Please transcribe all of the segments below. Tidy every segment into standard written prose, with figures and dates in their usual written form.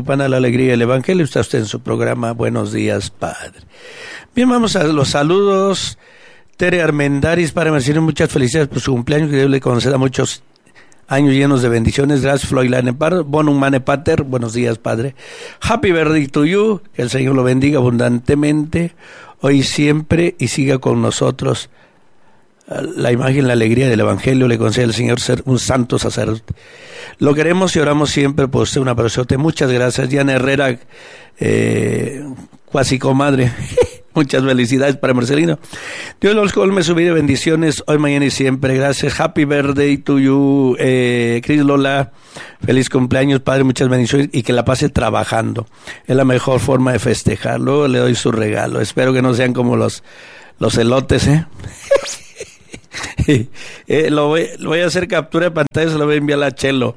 Lupana, la alegría del Evangelio. Está usted en su programa Buenos Días, Padre. Bien, vamos a los saludos. Tere Armendaris, Padre Marcelino, muchas felicidades por su cumpleaños, que Dios le conceda muchos años llenos de bendiciones. Gracias, Floylane Par, Bonum Mane Pater, buenos días, Padre. Happy birthday to you, que el Señor lo bendiga abundantemente, hoy y siempre, y siga con nosotros. La imagen, la alegría del Evangelio le concede al Señor ser un santo sacerdote. Lo queremos y oramos siempre por usted, una abrazote. Muchas gracias, Diana Herrera, cuasi comadre. Muchas felicidades para Marcelino. Dios los colme su vida de bendiciones hoy, mañana y siempre. Gracias. Happy birthday to you, Cris Lola. Feliz cumpleaños, Padre. Muchas bendiciones y que la pase trabajando. Es la mejor forma de festejar. Luego le doy su regalo. Espero que no sean como los elotes, lo voy a hacer captura de pantalla, se lo voy a enviar a Chelo.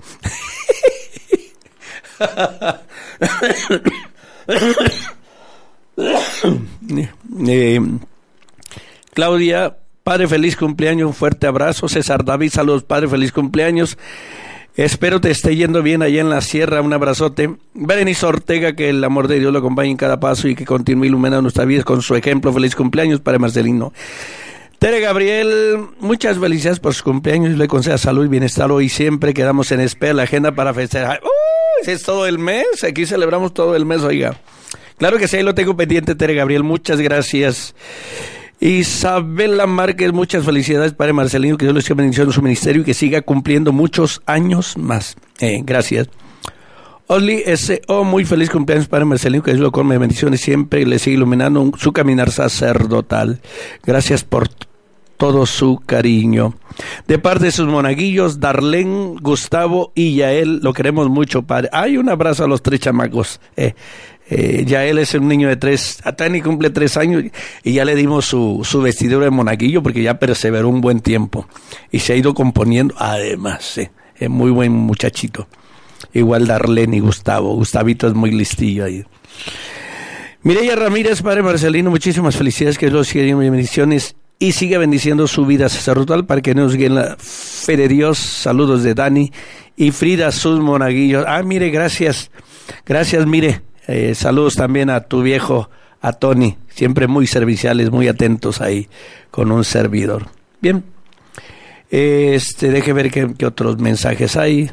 Claudia, Padre, feliz cumpleaños, un fuerte abrazo. César David, saludos, Padre, feliz cumpleaños. Espero te esté yendo bien allá en la sierra, un abrazote. Berenice Ortega, que el amor de Dios lo acompañe en cada paso y que continúe iluminando nuestra vida con su ejemplo. Feliz cumpleaños, Padre Marcelino. Tere Gabriel, muchas felicidades por su cumpleaños, le conceda salud y bienestar hoy y siempre. Quedamos en espera la agenda para festejar. Es todo el mes, aquí celebramos todo el mes, oiga. Claro que sí, ahí lo tengo pendiente, Tere Gabriel, muchas gracias. Isabela Márquez, muchas felicidades, Padre Marcelino, que Dios le siga bendiciendo su ministerio y que siga cumpliendo muchos años más. Gracias. Osli S.O., muy feliz cumpleaños, Padre Marcelino, que Dios lo colme de bendiciones siempre y le siga iluminando su caminar sacerdotal. Gracias por todo su cariño. De parte de sus monaguillos, Darlene, Gustavo y Yael, lo queremos mucho, Padre. Hay un abrazo a los 3 chamacos. Yael es un niño de 3, Atani cumple 3 años y ya le dimos su vestidura de monaguillo porque ya perseveró un buen tiempo y se ha ido componiendo, además, es muy buen muchachito. Igual Darlene y Gustavo. Gustavito es muy listillo ahí. Mireya Ramírez, Padre Marcelino, muchísimas felicidades, que Dios los siga lleno de bendiciones y siga bendiciendo su vida sacerdotal para que nos guíe en la fe de Dios. Saludos de Dani y Frida, sus monaguillos. Mire, gracias, mire. Saludos también a tu viejo, a Tony, siempre muy serviciales, muy atentos ahí con un servidor. Bien, deje ver qué otros mensajes hay.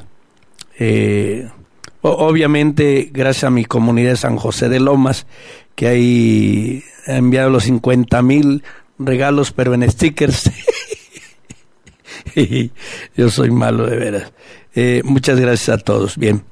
Obviamente, gracias a mi comunidad de San José de Lomas, que ahí ha enviado los 50,000 regalos, pero en stickers. Yo soy malo, de veras. Muchas gracias a todos. Bien.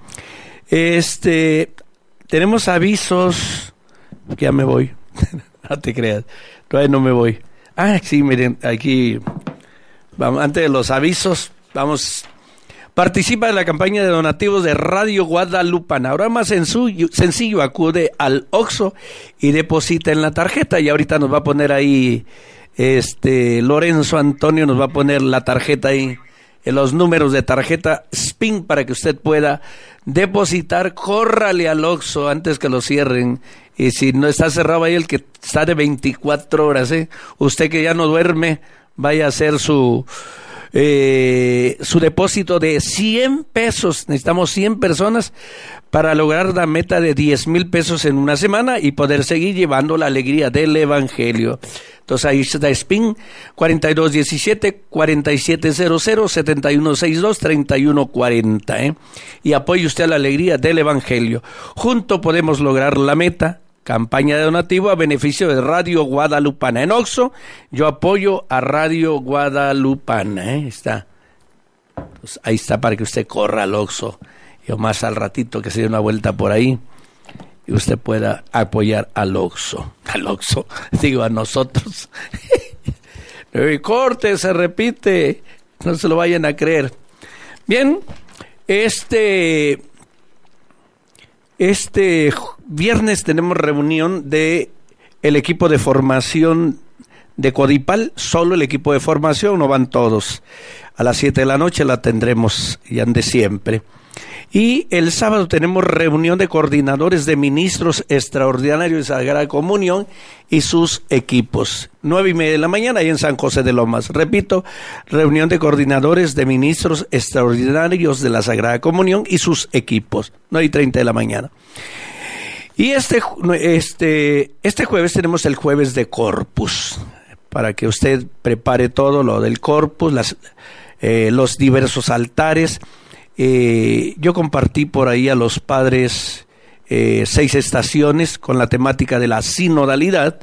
Tenemos avisos. Ya me voy. No te creas. Todavía no me voy. Sí, miren, aquí. Vamos, antes de los avisos, vamos. Participa en la campaña de donativos de Radio Guadalupana. Ahora más sencillo, acude al Oxxo y deposita en la tarjeta. Y ahorita nos va a poner ahí, Lorenzo Antonio nos va a poner la tarjeta ahí, en los números de tarjeta SPIN para que usted pueda depositar. Córrale al Oxxo antes que lo cierren. Y si no está cerrado ahí el que está de 24 horas, usted que ya no duerme, vaya a hacer su depósito de 100 pesos. Necesitamos 100 personas para lograr la meta de 10,000 pesos en una semana y poder seguir llevando la alegría del Evangelio. Entonces ahí está SPIN 4217-4700-7162-3140, y apoye usted a la alegría del Evangelio. Juntos podemos lograr la meta. Campaña de donativo a beneficio de Radio Guadalupana. En Oxxo, yo apoyo a Radio Guadalupana. Está. Pues ahí está para que usted corra al Oxxo. Yo más al ratito que se dé una vuelta por ahí y usted pueda apoyar al Oxxo. Al Oxxo, digo, a nosotros. Corte, se repite. No se lo vayan a creer. Bien, este viernes tenemos reunión de el equipo de formación de Codipal, solo el equipo de formación, no van todos. A las 7 de la noche la tendremos, ya de siempre. Y el sábado tenemos reunión de coordinadores de ministros extraordinarios de Sagrada Comunión y sus equipos. 9:30 de la mañana ahí en San José de Lomas. Repito, reunión de coordinadores de ministros extraordinarios de la Sagrada Comunión y sus equipos. 9:30 de la mañana. Y este jueves tenemos el jueves de Corpus, para que usted prepare todo lo del Corpus, los diversos altares. Yo compartí por ahí a los padres 6 estaciones con la temática de la sinodalidad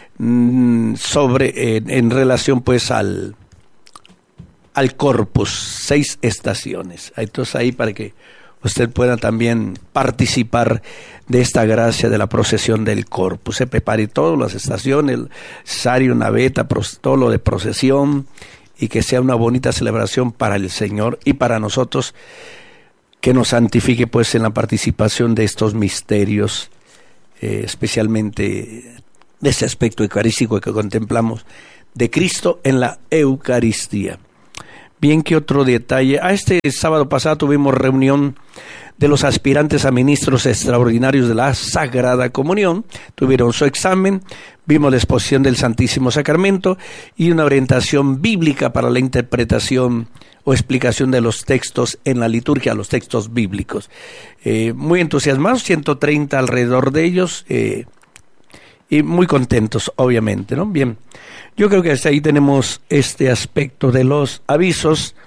en relación pues al Corpus, 6 estaciones. Entonces ahí para que usted pueda también participar de esta gracia de la procesión del Corpus. Se prepare todas las estaciones, el sario, naveta, todo lo de procesión, y que sea una bonita celebración para el Señor y para nosotros, que nos santifique pues en la participación de estos misterios, especialmente de ese aspecto eucarístico que contemplamos de Cristo en la Eucaristía. Bien, ¿qué otro detalle? Este sábado pasado tuvimos reunión de los aspirantes a ministros extraordinarios de la Sagrada Comunión. Tuvieron su examen, vimos la exposición del Santísimo Sacramento y una orientación bíblica para la interpretación o explicación de los textos en la liturgia, los textos bíblicos. Muy entusiasmados, 130 alrededor de ellos, y muy contentos, obviamente, ¿no? Bien, yo creo que hasta ahí tenemos este aspecto de los avisos.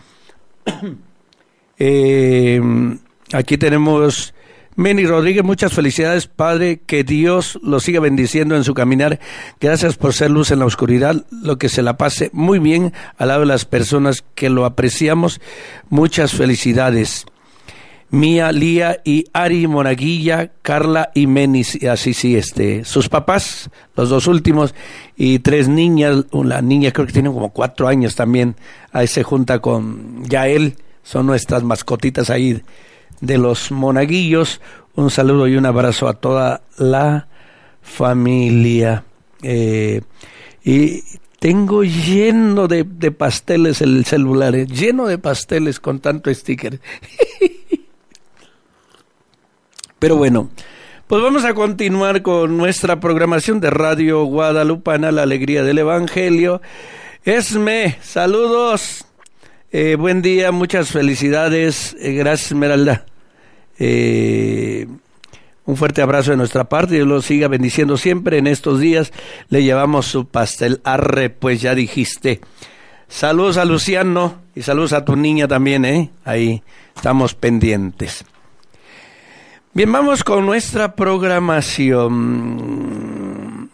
Aquí tenemos Meni Rodríguez, muchas felicidades, Padre, que Dios lo siga bendiciendo en su caminar. Gracias por ser luz en la oscuridad, lo que se la pase muy bien al lado de las personas que lo apreciamos. Muchas felicidades. Mía, Lía y Ari Monaguilla, Carla y Meni, así sí, sus papás, los 2 últimos, y 3 niñas, una niña creo que tiene como 4 años también, ahí se junta con Yael, son nuestras mascotitas ahí de los Monaguillos. Un saludo y un abrazo a toda la familia. Y tengo lleno de pasteles el celular, lleno de pasteles con tanto sticker. Pero bueno, pues vamos a continuar con nuestra programación de Radio Guadalupana, la alegría del Evangelio. Esme, saludos. Buen día, muchas felicidades. Gracias, Esmeralda. Un fuerte abrazo de nuestra parte. Dios lo siga bendiciendo siempre. En estos días le llevamos su pastel. Arre, pues ya dijiste. Saludos a Luciano y saludos a tu niña también, Ahí estamos pendientes. Bien, vamos con nuestra programación.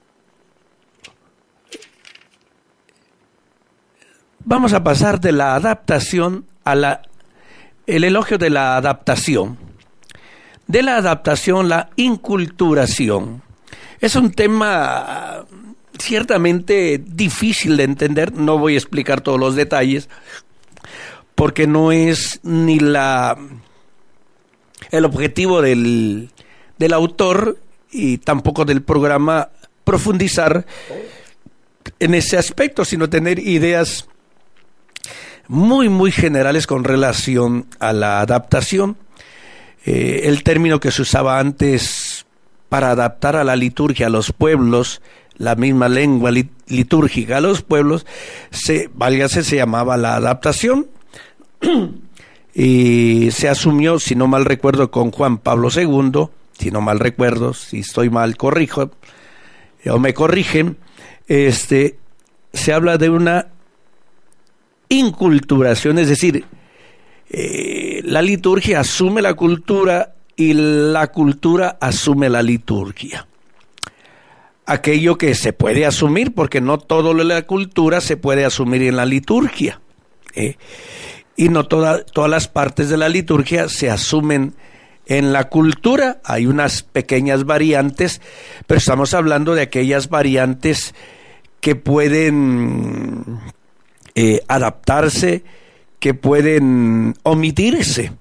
Vamos a pasar de la adaptación a el elogio de la adaptación. De la adaptación, la inculturación. Es un tema ciertamente difícil de entender. No voy a explicar todos los detalles, porque no es ni el objetivo del autor y tampoco del programa profundizar en ese aspecto, sino tener ideas muy, muy generales con relación a la adaptación. El término que se usaba antes para adaptar a la liturgia a los pueblos, la misma lengua litúrgica a los pueblos, se llamaba la adaptación. Y se asumió, si no mal recuerdo, con Juan Pablo II, si no mal recuerdo, si estoy mal corrijo, o me corrigen, se habla de una inculturación, es decir, la liturgia asume la cultura y la cultura asume la liturgia. Aquello que se puede asumir, porque no todo lo de la cultura se puede asumir en la liturgia, y no todas las partes de la liturgia se asumen en la cultura. Hay unas pequeñas variantes, pero estamos hablando de aquellas variantes que pueden adaptarse, que pueden omitirse.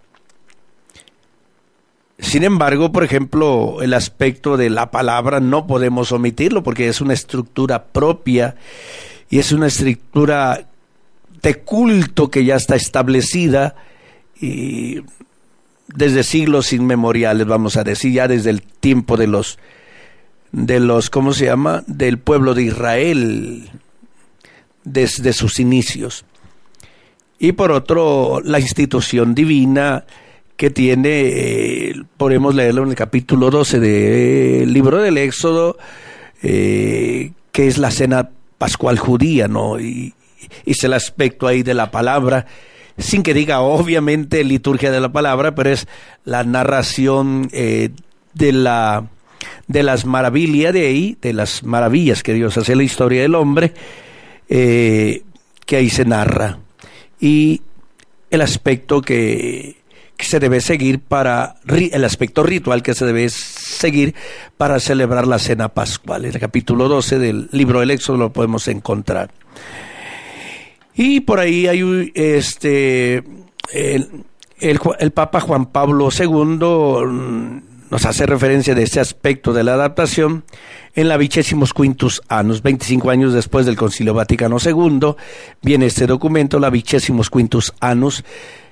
Sin embargo, por ejemplo, el aspecto de la palabra no podemos omitirlo porque es una estructura propia y es una estructura de culto que ya está establecida, y desde siglos inmemoriales, vamos a decir, ya desde el tiempo de los ¿cómo se llama?, del pueblo de Israel, desde sus inicios. Y por otro, la institución divina que tiene, podemos leerlo en el capítulo 12 del libro del Éxodo, que es la cena pascual judía, ¿no? Y es el aspecto ahí de la palabra, sin que diga obviamente liturgia de la palabra, pero es la narración de las maravillas de ahí, de las maravillas que Dios hace en la historia del hombre, que ahí se narra. Y el aspecto que se debe seguir el aspecto ritual que se debe seguir para celebrar la cena pascual. En el capítulo 12 del libro del Éxodo lo podemos encontrar. Y por ahí hay el Papa Juan Pablo II nos hace referencia de este aspecto de la adaptación en la 25 Annus, 25 años después del Concilio Vaticano II, viene este documento, la 25 Annus,